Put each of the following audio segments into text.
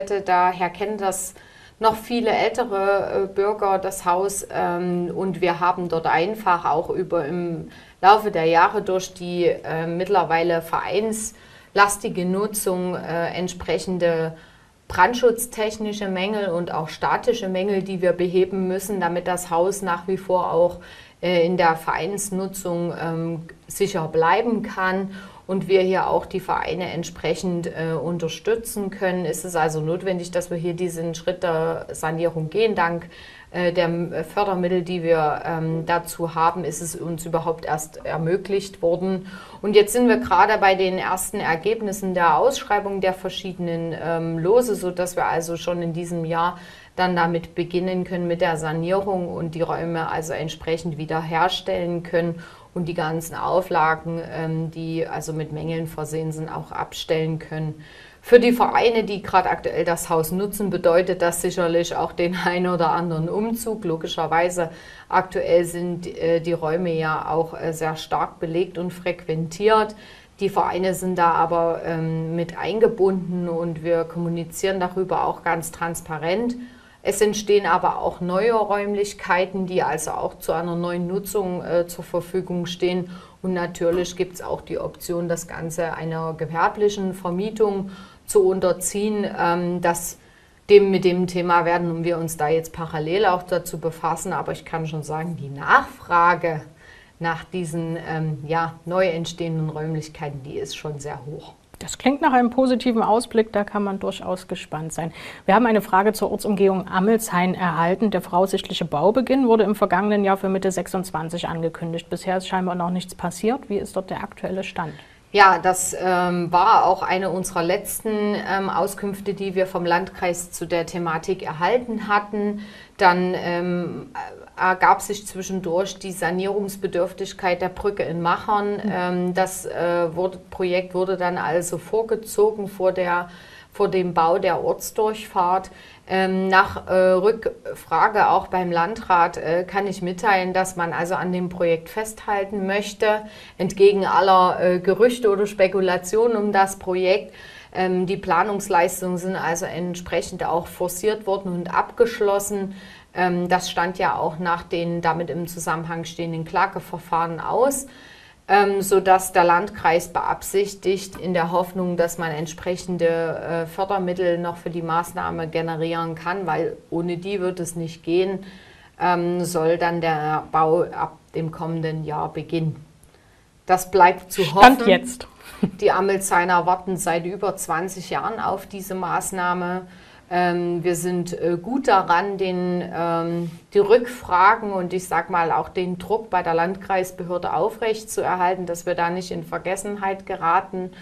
Daher kennen das noch viele ältere Bürger, das Haus. Und wir haben dort einfach auch im Laufe der Jahre durch die mittlerweile vereinslastige Nutzung entsprechende brandschutztechnische Mängel und auch statische Mängel, die wir beheben müssen, damit das Haus nach wie vor auch in der Vereinsnutzung sicher bleiben kann und wir hier auch die Vereine entsprechend unterstützen können. Ist es also notwendig, dass wir hier diesen Schritt der Sanierung gehen. Dank der Fördermittel, die wir dazu haben, ist es uns überhaupt erst ermöglicht worden. Und jetzt sind wir gerade bei den ersten Ergebnissen der Ausschreibung der verschiedenen Lose, sodass wir also schon in diesem Jahr dann damit beginnen können mit der Sanierung und die Räume also entsprechend wiederherstellen können und die ganzen Auflagen, die also mit Mängeln versehen sind, auch abstellen können. Für die Vereine, die gerade aktuell das Haus nutzen, bedeutet das sicherlich auch den einen oder anderen Umzug. Logischerweise aktuell sind die Räume ja auch sehr stark belegt und frequentiert. Die Vereine sind da aber mit eingebunden und wir kommunizieren darüber auch ganz transparent. Es entstehen aber auch neue Räumlichkeiten, die also auch zu einer neuen Nutzung zur Verfügung stehen. Und natürlich gibt es auch die Option, das Ganze einer gewerblichen Vermietung zu unterziehen. Mit dem Thema werden wir uns da jetzt parallel auch dazu befassen. Aber ich kann schon sagen, die Nachfrage nach diesen neu entstehenden Räumlichkeiten, die ist schon sehr hoch. Das klingt nach einem positiven Ausblick, da kann man durchaus gespannt sein. Wir haben eine Frage zur Ortsumgehung Amelshain erhalten. Der voraussichtliche Baubeginn wurde im vergangenen Jahr für Mitte 26 angekündigt. Bisher ist scheinbar noch nichts passiert. Wie ist dort der aktuelle Stand? Ja, das war auch eine unserer letzten Auskünfte, die wir vom Landkreis zu der Thematik erhalten hatten. Dann ergab sich zwischendurch die Sanierungsbedürftigkeit der Brücke in Machern. Das Projekt wurde dann also vorgezogen vor dem Bau der Ortsdurchfahrt. Nach Rückfrage auch beim Landrat kann ich mitteilen, dass man also an dem Projekt festhalten möchte, entgegen aller Gerüchte oder Spekulationen um das Projekt. Die Planungsleistungen sind also entsprechend auch forciert worden und abgeschlossen. Das stand ja auch nach den damit im Zusammenhang stehenden Klageverfahren aus, sodass der Landkreis beabsichtigt, in der Hoffnung, dass man entsprechende Fördermittel noch für die Maßnahme generieren kann, weil ohne die wird es nicht gehen, soll dann der Bau ab dem kommenden Jahr beginnen. Das bleibt zu hoffen. Stand jetzt. Die Amelshainer warten seit über 20 Jahren auf diese Maßnahme. Wir sind gut daran, die Rückfragen und ich sage mal auch den Druck bei der Landkreisbehörde aufrechtzuerhalten, dass wir da nicht in Vergessenheit geraten.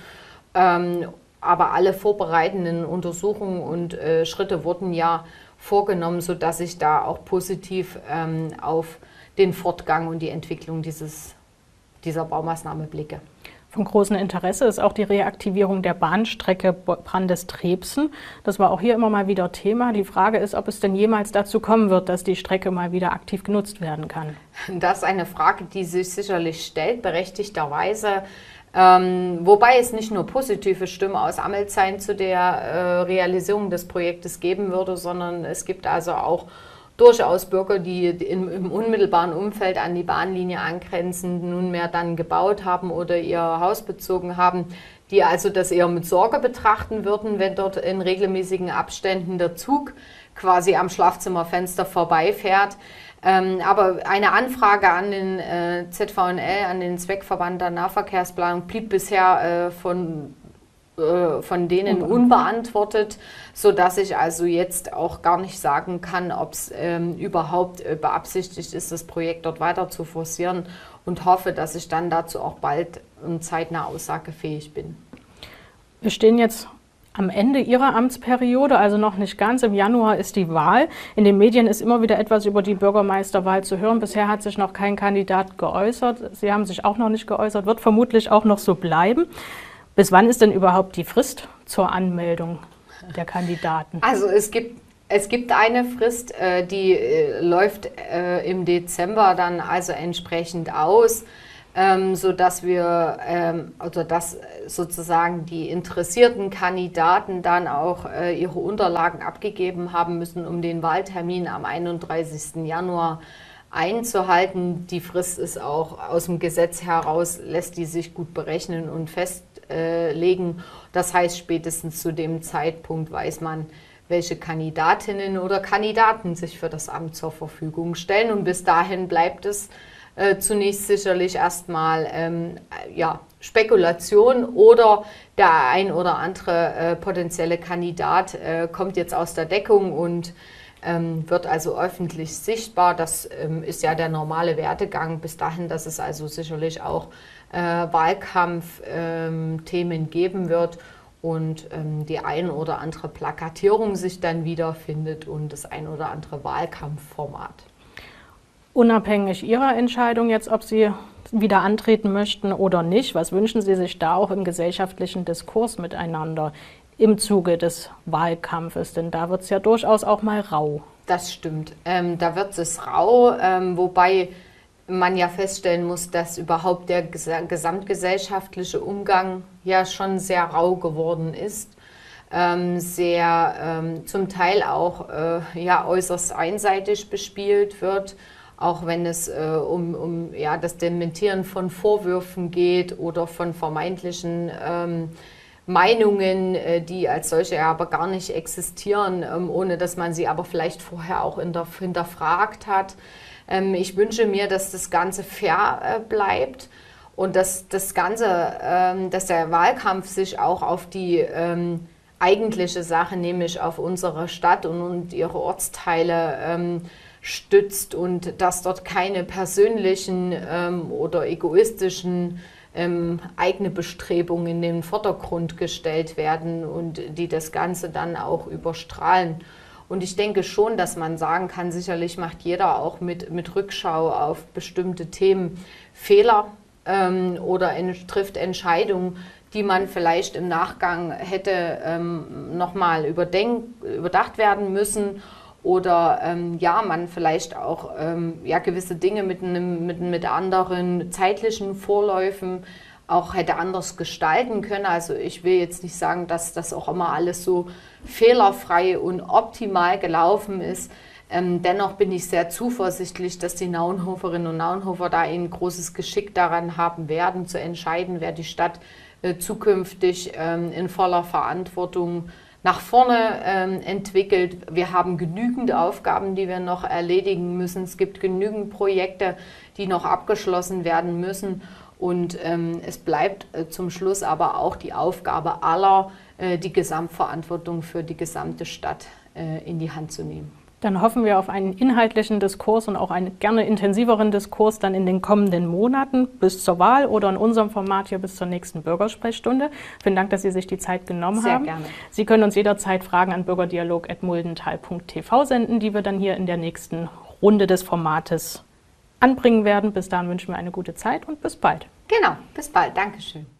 Aber alle vorbereitenden Untersuchungen und Schritte wurden ja vorgenommen, sodass ich da auch positiv auf den Fortgang und die Entwicklung dieser Baumaßnahme blicke. Von großem Interesse ist auch die Reaktivierung der Bahnstrecke Brandes-Trebsen. Das war auch hier immer mal wieder Thema. Die Frage ist, ob es denn jemals dazu kommen wird, dass die Strecke mal wieder aktiv genutzt werden kann. Das ist eine Frage, die sich sicherlich stellt, berechtigterweise. Wobei es nicht nur positive Stimmen aus Amelshain zu der Realisierung des Projektes geben würde, sondern es gibt also auch durchaus Bürger, die im unmittelbaren Umfeld an die Bahnlinie angrenzend nunmehr dann gebaut haben oder ihr Haus bezogen haben, die also das eher mit Sorge betrachten würden, wenn dort in regelmäßigen Abständen der Zug quasi am Schlafzimmerfenster vorbeifährt. Aber eine Anfrage an den ZVNL, an den Zweckverband der Nahverkehrsplanung, blieb bisher von denen unbeantwortet, sodass ich also jetzt auch gar nicht sagen kann, ob es überhaupt beabsichtigt ist, das Projekt dort weiter zu forcieren und hoffe, dass ich dann dazu auch bald und zeitnah aussagefähig bin. Wir stehen jetzt am Ende Ihrer Amtsperiode, also noch nicht ganz. Im Januar ist die Wahl. In den Medien ist immer wieder etwas über die Bürgermeisterwahl zu hören. Bisher hat sich noch kein Kandidat geäußert. Sie haben sich auch noch nicht geäußert, wird vermutlich auch noch so bleiben. Bis wann ist denn überhaupt die Frist zur Anmeldung der Kandidaten? Also es gibt eine Frist, die läuft im Dezember dann also entsprechend aus. sodass also dass sozusagen die interessierten Kandidaten dann auch ihre Unterlagen abgegeben haben müssen, um den Wahltermin am 31. Januar einzuhalten. Die Frist ist auch aus dem Gesetz heraus, lässt die sich gut berechnen und festlegen. Das heißt, spätestens zu dem Zeitpunkt weiß man, welche Kandidatinnen oder Kandidaten sich für das Amt zur Verfügung stellen. Und bis dahin bleibt es zunächst sicherlich erstmal Spekulation, oder der ein oder andere potenzielle Kandidat kommt jetzt aus der Deckung und wird also öffentlich sichtbar. Das ist ja der normale Werdegang bis dahin, dass es also sicherlich auch Wahlkampfthemen geben wird und die ein oder andere Plakatierung sich dann wiederfindet und das ein oder andere Wahlkampfformat. Unabhängig Ihrer Entscheidung jetzt, ob Sie wieder antreten möchten oder nicht, was wünschen Sie sich da auch im gesellschaftlichen Diskurs miteinander im Zuge des Wahlkampfes? Denn da wird es ja durchaus auch mal rau. Das stimmt. Da wird es rau, wobei man ja feststellen muss, dass überhaupt der gesamtgesellschaftliche Umgang ja schon sehr rau geworden ist. Zum Teil auch äußerst einseitig bespielt wird, auch wenn es um das Dementieren von Vorwürfen geht oder von vermeintlichen Meinungen, die als solche aber gar nicht existieren, ohne dass man sie aber vielleicht vorher auch hinterfragt hat. Ich wünsche mir, dass das Ganze fair bleibt und dass dass der Wahlkampf sich auch auf die eigentliche Sache, nämlich auf unsere Stadt und ihre Ortsteile stützt und dass dort keine persönlichen oder egoistischen eigene Bestrebungen in den Vordergrund gestellt werden und die das Ganze dann auch überstrahlen. Und ich denke schon, dass man sagen kann, sicherlich macht jeder auch mit Rückschau auf bestimmte Themen Fehler oder trifft Entscheidungen, die man vielleicht im Nachgang hätte nochmal überdacht werden müssen. Oder man vielleicht auch gewisse Dinge mit anderen zeitlichen Vorläufen auch hätte anders gestalten können. Also ich will jetzt nicht sagen, dass das auch immer alles so fehlerfrei und optimal gelaufen ist. Dennoch bin ich sehr zuversichtlich, dass die Naunhoferinnen und Naunhofer da ein großes Geschick daran haben werden, zu entscheiden, wer die Stadt zukünftig in voller Verantwortung nach vorne entwickelt. Wir haben genügend Aufgaben, die wir noch erledigen müssen. Es gibt genügend Projekte, die noch abgeschlossen werden müssen. Und es bleibt zum Schluss aber auch die Aufgabe aller, die Gesamtverantwortung für die gesamte Stadt in die Hand zu nehmen. Dann hoffen wir auf einen inhaltlichen Diskurs und auch einen gerne intensiveren Diskurs dann in den kommenden Monaten bis zur Wahl oder in unserem Format hier bis zur nächsten Bürgersprechstunde. Vielen Dank, dass Sie sich die Zeit genommen haben. Sehr gerne. Sie können uns jederzeit Fragen an bürgerdialog@muldental.tv senden, die wir dann hier in der nächsten Runde des Formates anbringen werden. Bis dahin wünschen wir eine gute Zeit und bis bald. Genau, bis bald. Dankeschön.